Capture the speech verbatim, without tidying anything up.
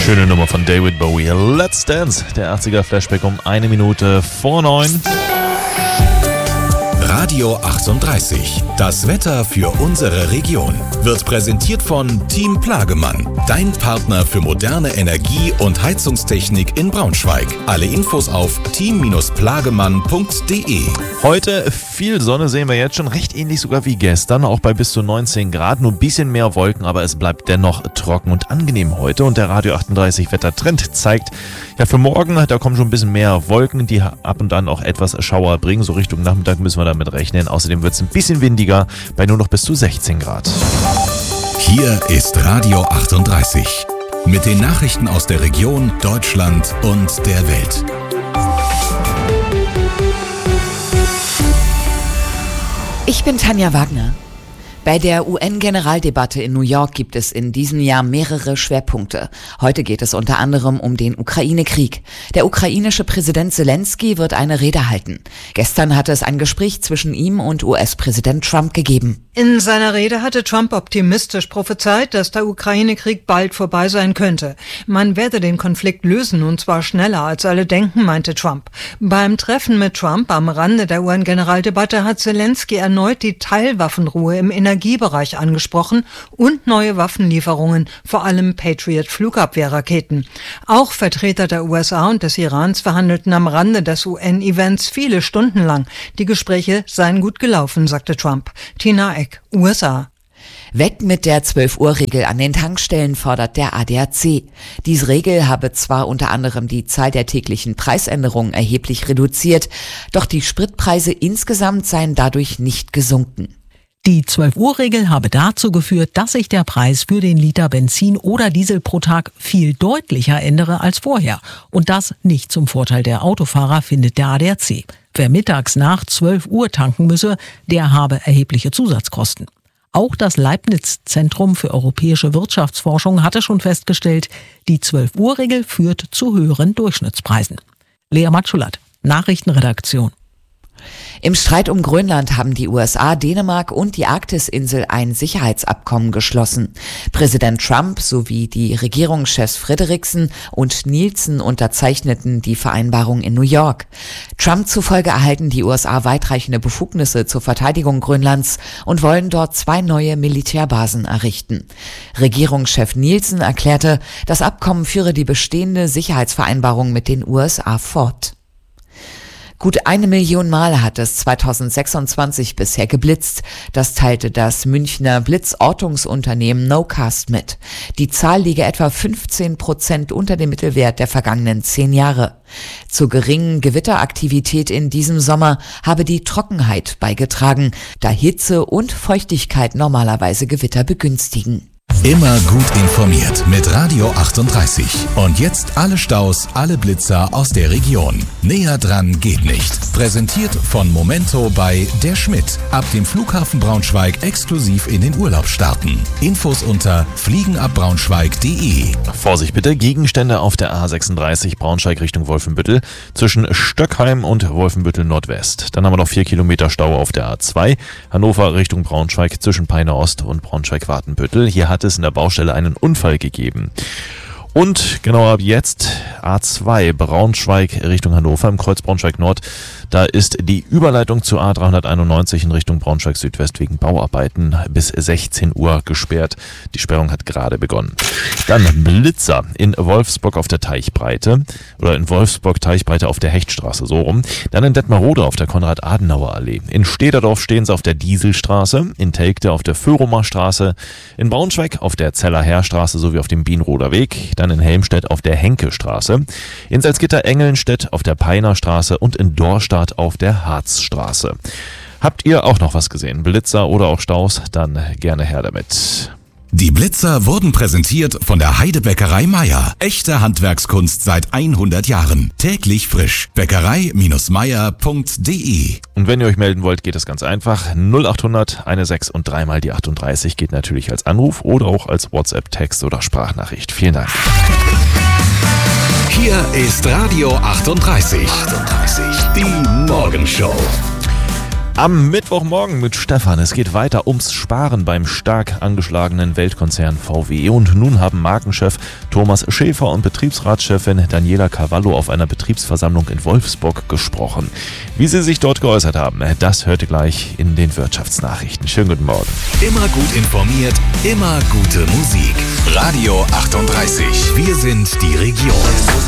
Schöne Nummer von David Bowie. Let's Dance, der achtziger Flashback um eine Minute vor neun. Radio achtunddreißig. Das Wetter für unsere Region wird präsentiert von Team Plagemann, dein Partner für moderne Energie- und Heizungstechnik in Braunschweig. Alle Infos auf team plagemann punkt de. Heute viel Sonne sehen wir jetzt schon, recht ähnlich sogar wie gestern, auch bei bis zu neunzehn Grad, nur ein bisschen mehr Wolken, aber es bleibt dennoch trocken und angenehm heute. Und der Radio achtunddreißig Wettertrend zeigt, ja für morgen, da kommen schon ein bisschen mehr Wolken, die ab und an auch etwas Schauer bringen. So Richtung Nachmittag müssen wir damit rechnen. Außerdem wird es ein bisschen windiger, bei nur noch bis zu sechzehn Grad. Hier ist Radio achtunddreißig mit den Nachrichten aus der Region, Deutschland und der Welt. Ich bin Tanja Wagner. Bei der U N-Generaldebatte in New York gibt es in diesem Jahr mehrere Schwerpunkte. Heute geht es unter anderem um den Ukraine-Krieg. Der ukrainische Präsident Zelensky wird eine Rede halten. Gestern hatte es ein Gespräch zwischen ihm und U S-Präsident Trump gegeben. In seiner Rede hatte Trump optimistisch prophezeit, dass der Ukraine-Krieg bald vorbei sein könnte. Man werde den Konflikt lösen, und zwar schneller als alle denken, meinte Trump. Beim Treffen mit Trump am Rande der U N-Generaldebatte hat Zelensky erneut die Teilwaffenruhe im Energiebereich angesprochen und neue Waffenlieferungen, vor allem Patriot-Flugabwehrraketen. Auch Vertreter der U S A und des Irans verhandelten am Rande des U N-Events viele Stunden lang. Die Gespräche seien gut gelaufen, sagte Trump. Tina Eck, U S A. Weg mit der zwölf-Uhr-Regel an den Tankstellen, fordert der A D A C. Diese Regel habe zwar unter anderem die Zahl der täglichen Preisänderungen erheblich reduziert, doch die Spritpreise insgesamt seien dadurch nicht gesunken. Die zwölf-Uhr-Regel habe dazu geführt, dass sich der Preis für den Liter Benzin oder Diesel pro Tag viel deutlicher ändere als vorher. Und das nicht zum Vorteil der Autofahrer, findet der A D A C. Wer mittags nach zwölf Uhr tanken müsse, der habe erhebliche Zusatzkosten. Auch das Leibniz-Zentrum für europäische Wirtschaftsforschung hatte schon festgestellt, die zwölf-Uhr-Regel führt zu höheren Durchschnittspreisen. Lea Matschulat, Nachrichtenredaktion. Im Streit um Grönland haben die U S A, Dänemark und die Arktisinsel ein Sicherheitsabkommen geschlossen. Präsident Trump sowie die Regierungschefs Frederiksen und Nielsen unterzeichneten die Vereinbarung in New York. Trump zufolge erhalten die U S A weitreichende Befugnisse zur Verteidigung Grönlands und wollen dort zwei neue Militärbasen errichten. Regierungschef Nielsen erklärte, das Abkommen führe die bestehende Sicherheitsvereinbarung mit den U S A fort. Gut eine Million Mal hat es zweitausendsechsundzwanzig bisher geblitzt. Das teilte das Münchner Blitzortungsunternehmen Nocast mit. Die Zahl liege etwa fünfzehn Prozent unter dem Mittelwert der vergangenen zehn Jahre. Zur geringen Gewitteraktivität in diesem Sommer habe die Trockenheit beigetragen, da Hitze und Feuchtigkeit normalerweise Gewitter begünstigen. Immer gut informiert mit Radio achtunddreißig. Und jetzt alle Staus, alle Blitzer aus der Region. Näher dran geht nicht. Präsentiert von Momento bei Der Schmidt. Ab dem Flughafen Braunschweig exklusiv in den Urlaub starten. Infos unter fliegenabbraunschweig punkt de. Vorsicht bitte, Gegenstände auf der A sechsunddreißig Braunschweig Richtung Wolfenbüttel zwischen Stöckheim und Wolfenbüttel Nordwest. Dann haben wir noch vier Kilometer Stau auf der A zwei, Hannover Richtung Braunschweig zwischen Peine Ost und Braunschweig-Wartenbüttel. Hier hat es in der Baustelle einen Unfall gegeben. Und genau ab jetzt A zwei Braunschweig Richtung Hannover im Kreuz Braunschweig Nord. Da ist die Überleitung zur A dreihunderteinundneunzig in Richtung Braunschweig Südwest wegen Bauarbeiten bis sechzehn Uhr gesperrt. Die Sperrung hat gerade begonnen. Dann Blitzer in Wolfsburg auf der Teichbreite oder in Wolfsburg Teichbreite auf der Hechtstraße, so rum. Dann in Detmarode auf der Konrad-Adenauer-Allee. In Stederdorf stehen sie auf der Dieselstraße, in Telgte auf der Föhrumer Straße, in Braunschweig auf der Zeller Heerstraße sowie auf dem Bienroder Weg. Dann in Helmstedt auf der Henke-Straße, in Salzgitter-Engelnstedt auf der Peiner Straße und in Dorstadt auf der Harzstraße. Habt ihr auch noch was gesehen? Blitzer oder auch Staus? Dann gerne her damit. Die Blitzer wurden präsentiert von der Heidebäckerei Meier. Echte Handwerkskunst seit hundert Jahren. Täglich frisch. bäckerei Meier punkt de. Und wenn ihr euch melden wollt, geht es ganz einfach. null achthundert sechzehn und dreimal die achtunddreißig geht natürlich als Anruf oder auch als WhatsApp-Text oder Sprachnachricht. Vielen Dank. Hier ist Radio achtunddreißig. achtunddreißig. Die Morgenshow. Am Mittwochmorgen mit Stefan. Es geht weiter ums Sparen beim stark angeschlagenen Weltkonzern V W. Und nun haben Markenchef Thomas Schäfer und Betriebsratschefin Daniela Cavallo auf einer Betriebsversammlung in Wolfsburg gesprochen. Wie sie sich dort geäußert haben, das hört ihr gleich in den Wirtschaftsnachrichten. Schönen guten Morgen. Immer gut informiert, immer gute Musik. Radio achtunddreißig. Wir sind die Region.